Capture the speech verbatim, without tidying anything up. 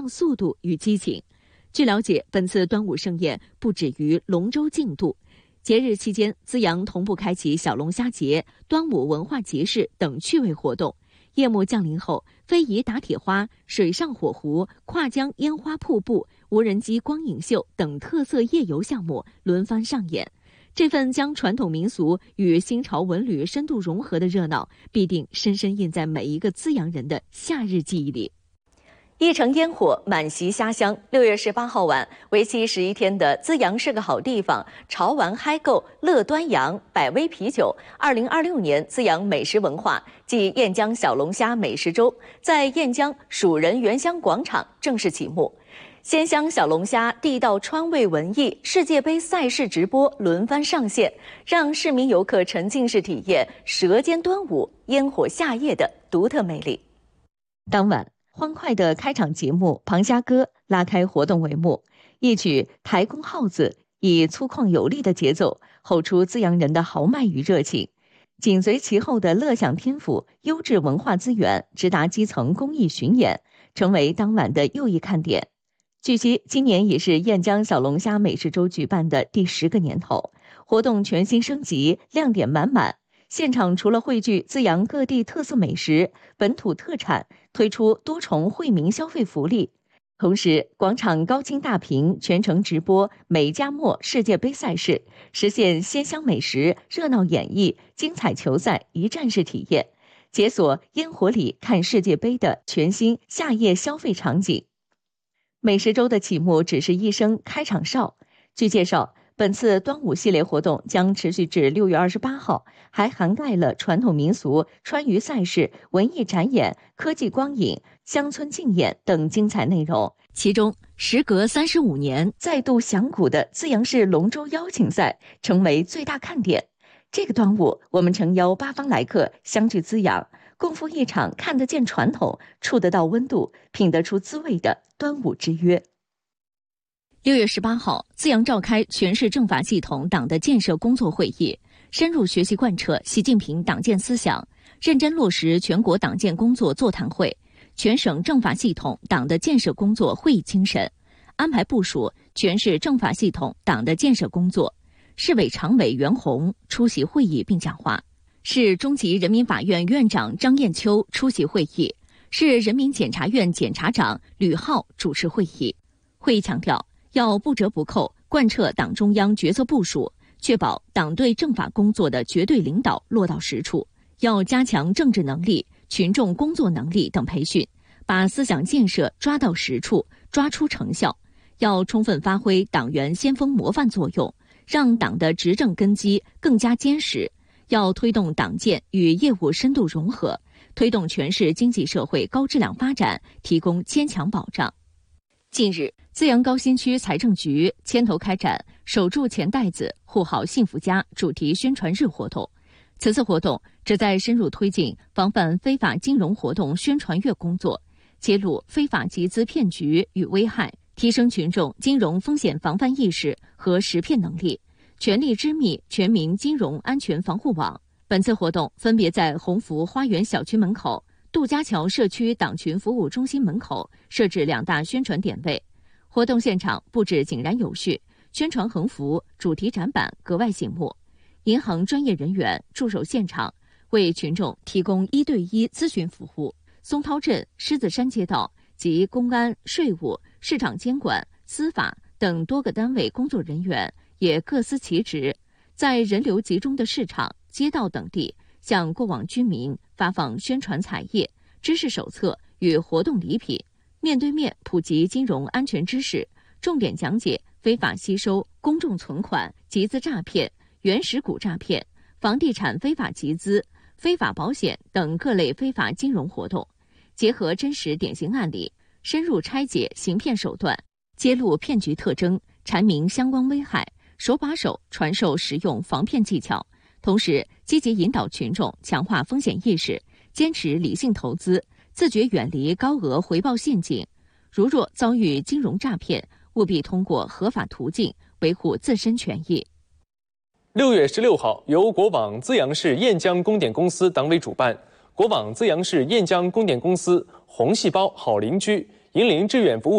速度与激情。据了解，本次端午盛宴不止于龙舟竞渡，节日期间，资阳同步开启小龙虾节、端午文化集市等趣味活动。夜幕降临后，非遗打铁花、水上火狐、跨江烟花瀑布、无人机光影秀等特色夜游项目轮番上演。这份将传统民俗与新潮文旅深度融合的热闹，必定深深印在每一个资阳人的夏日记忆里。一城烟火，满席虾香。六月十八号晚，为期十一天的资阳是个好地方，潮玩嗨购乐端阳，百威啤酒二零二六年资阳美食文化暨燕江小龙虾美食周在燕江蜀人原乡广场正式启幕。鲜香小龙虾、地道川味文艺、世界杯赛事直播轮番上线，让市民游客沉浸式体验舌尖端午、烟火夏夜的独特魅力。当晚，欢快的开场节目《庞虾歌》拉开活动帷幕，一曲《台公号子》以粗犷有力的节奏吼出资阳人的豪迈与热情，紧随其后的乐享天府优质文化资源直达基层公益巡演，成为当晚的又一看点。据悉，今年已是燕江小龙虾美食周举办的第十个年头，活动全新升级，亮点满满。现场除了汇聚资阳各地特色美食、本土特产，推出多重惠民消费福利。同时，广场高清大屏全程直播美加墨世界杯赛事，实现鲜香美食、热闹演绎、精彩球赛一站式体验，解锁烟火里看世界杯的全新夏夜消费场景。美食周的启幕只是一声开场哨。据介绍，本次端午系列活动将持续至六月二十八号，还涵盖了传统民俗、川渝赛事、文艺展演、科技光影、乡村竞演等精彩内容。其中，时隔三十五年再度响鼓的资阳市龙舟邀请赛成为最大看点。这个端午，我们诚邀八方来客相聚资阳，共赴一场看得见传统、触得到温度、品得出滋味的端午之约。六月十八号，资阳召开全市政法系统党的建设工作会议，深入学习贯彻习近平党建思想，认真落实全国党建工作座谈会、全省政法系统党的建设工作会议精神，安排部署全市政法系统党的建设工作。市委常委袁弘出席会议并讲话，市中级人民法院院长张艳秋出席会议，市人民检察院检察长吕浩主持会议。会议强调，要不折不扣贯彻党中央决策部署，确保党对政法工作的绝对领导落到实处，要加强政治能力、群众工作能力等培训，把思想建设抓到实处，抓出成效，要充分发挥党员先锋模范作用，让党的执政根基更加坚实，要推动党建与业务深度融合，推动全市经济社会高质量发展提供坚强保障。近日，资阳高新区财政局牵头开展守住钱袋子，护好幸福家主题宣传日活动。此次活动旨在深入推进防范非法金融活动宣传月工作，揭露非法集资骗局与危害，提升群众金融风险防范意识和识骗能力，全力织密全民金融安全防护网。本次活动分别在鸿福花园小区门口、杜家桥社区党群服务中心门口设置两大宣传点位，活动现场布置井然有序，宣传横幅、主题展板格外醒目。银行专业人员驻守现场，为群众提供一对一咨询服务。松涛镇、狮子山街道及公安、税务、市场监管、司法等多个单位工作人员也各司其职，在人流集中的市场、街道等地，向过往居民发放宣传彩页、知识手册与活动礼品，面对面普及金融安全知识，重点讲解非法吸收、公众存款、集资诈骗、原始股诈骗、房地产非法集资、非法保险等各类非法金融活动，结合真实典型案例，深入拆解行骗手段，揭露骗局特征，阐明相关危害，手把手传授实用防骗技巧，同时积极引导群众强化风险意识，坚持理性投资，自觉远离高额回报陷阱。如若遭遇金融诈骗，务必通过合法途径维护自身权益。 六月十六号，由国网资阳市燕江供电公司党委主办，国网资阳市燕江供电公司红细胞好邻居银联志愿服务